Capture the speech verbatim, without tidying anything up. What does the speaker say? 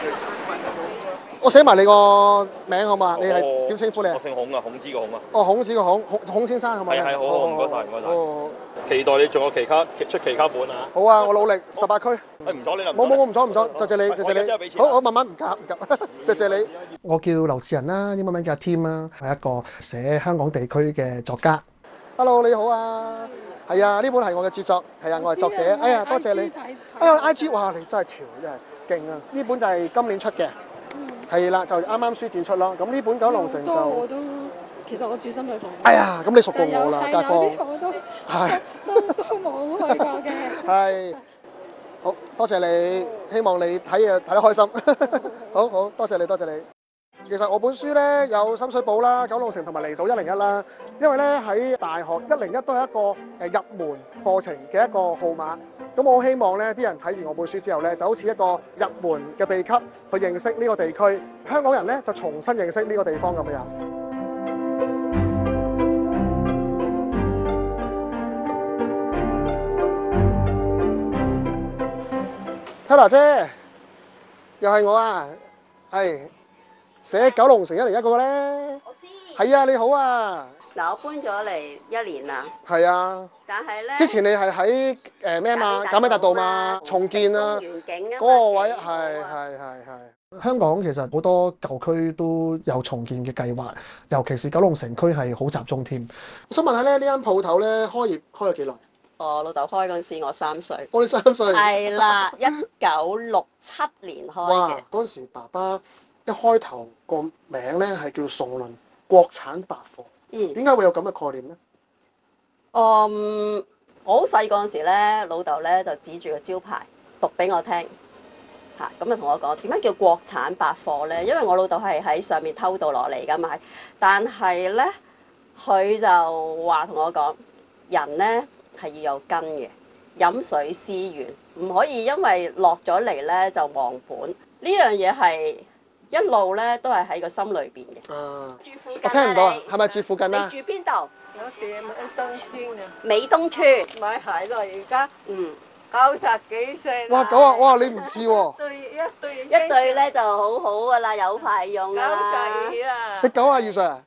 我寫埋你個名好嘛？你係點稱呼你啊？ 我姓孔啊，孔子個孔啊。 哦，孔子個孔，孔孔先生係咪？ 係係，好好，唔該晒，唔該晒。 好， 期待你仲有期卡出期卡本啊！ 好啊，我努力，十八區。 誒唔阻你啦。 冇冇，我唔阻唔阻，謝謝你，謝謝你。好，好，慢慢唔夾唔夾，謝謝你。我叫劉志仁啦，英文名叫阿 Tim 啦，係一個寫香港地區嘅作家。Hello， 你好啊。係啊，呢本係我嘅傑作，係啊，我係作者。哎呀，多謝你。哎呀 ，I G， 哇，你真係潮，真係勁啊！呢本就係今年出嘅。係啦，就啱啱書展出咯。咁呢本九龍城就我都其實我住深水埗。 哎呀，咁你熟過我啦，街坊。 我都係都都冇去過嘅。 係，好多謝你，希望你睇嘢睇得開心。好好，多謝你，多謝你。其實我本書咧有深水埗啦、九龍城同埋離島一零一啦，因為咧喺大學一零一都係一個誒入門課程嘅一個號碼。咁我好希望咧啲人睇完我本書之後咧，就好似一個入門嘅秘笈去認識呢個地區，香港人咧就重新認識呢個地方咁樣。Tara 姐，又係我啊，係。寫九龍城一零一嗰個咧， 我知。 係啊，你好啊。 嗱，我搬咗嚟一年啦。 係啊。 但係咧。 之前你係喺誒咩嘛？賈美達道嘛，重建啊。 園景啊。 嗰個位係係係係。香港其實好多舊區都有重建嘅計劃，尤其是九龍城區係好集中添。我想問下咧，呢間鋪頭咧開業開咗幾耐？ 我老豆開嗰陣時，我三歲。 我哋三歲。係啦，一九六七年開嘅。 哇！嗰陣時爸爸。一開頭個名咧係叫崇倫國產百貨，嗯，點解會有咁嘅概念咧？ 嗯，我好細個陣時咧，老豆咧就指住個招牌讀俾我聽，嚇咁就同我講點解叫國產百貨咧？因為我老豆係喺上面偷渡落嚟㗎嘛，但係咧佢就話同我講，人咧係要有根嘅，飲水思源，唔可以因為落咗嚟咧就忘本。呢樣嘢係。一路咧都係喺個心裏邊嘅。啊，住附近我聽唔到啊，係咪住附近啊？ 你住邊度？ 我住美東村啊。 美東村。 咪係咯，而家嗯九十幾歲哇，九啊，哇，你唔似喎。 對一對一對咧就好好噶啦，有排用啦。 九十二啊。 你九啊二歲啊？